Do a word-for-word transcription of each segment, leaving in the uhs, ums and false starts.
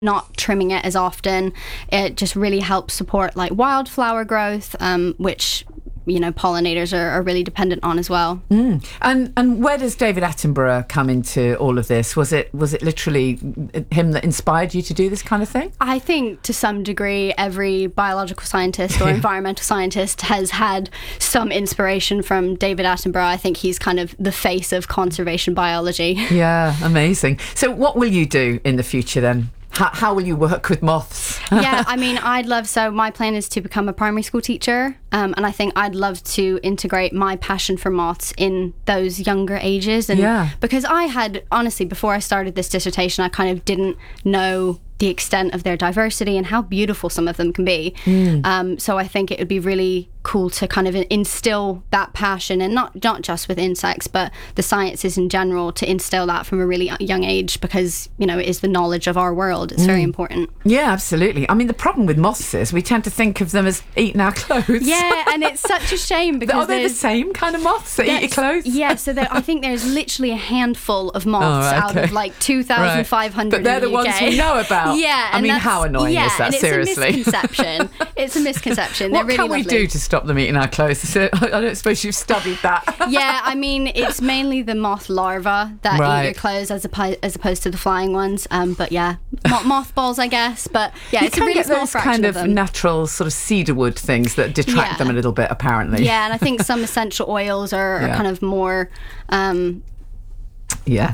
not trimming it as often. It just really helps support like wildflower growth, um, which, you know, pollinators are, are really dependent on as well. Mm. And and where does David Attenborough come into all of this? Was it was it literally him that inspired you to do this kind of thing? I think to some degree every biological scientist or environmental scientist has had some inspiration from David Attenborough. I think he's kind of the face of conservation biology. Yeah, amazing. So what will you do in the future then? How, how will you work with moths? Yeah, I mean, I'd love, so my plan is to become a primary school teacher, um, and I think I'd love to integrate my passion for moths in those younger ages. And yeah. Because I had, honestly, before I started this dissertation, I kind of didn't know the extent of their diversity and how beautiful some of them can be. Mm. Um, so I think it would be really cool to kind of instill that passion, and not not just with insects, but the sciences in general, to instill that from a really young age, because, you know, it is the knowledge of our world. It's mm. very important. Yeah, absolutely. I mean, the problem with moths is we tend to think of them as eating our clothes. Yeah, and it's such a shame because are they the same kind of moths that eat your clothes? Yeah, so there, I think there's literally a handful of moths oh, okay. out of like two thousand five hundred. Right. But they're the, the ones we know about. Yeah, I mean, how annoying yeah, is that? And it's seriously, a misconception. It's a misconception. What They're really can we lovely. do to stop them eating our clothes? I don't suppose you've studied that. Yeah, I mean, it's mainly the moth larvae that right. eat your clothes as, oppo- as opposed to the flying ones. Um, but yeah, mo- mothballs, I guess. But yeah, you it's a really get small those fraction kind of, of them. natural sort of cedarwood things that detract yeah. them a little bit, apparently. Yeah, and I think some essential oils are, yeah. are kind of more. Um, Yeah,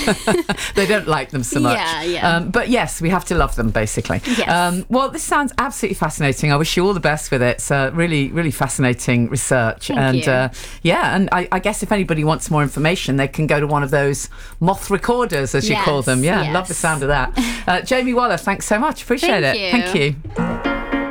they don't like them so much. Yeah, yeah. Um, but yes, we have to love them, basically. Yes. Um, well, this sounds absolutely fascinating. I wish you all the best with it. It's uh, really, really fascinating research. Thank and you. Uh, yeah, and I, I guess if anybody wants more information, they can go to one of those moth recorders, as you yes, call them. Yeah, yes. love the sound of that. Uh, Jamie Waller, thanks so much. Appreciate Thank it. you. Thank you.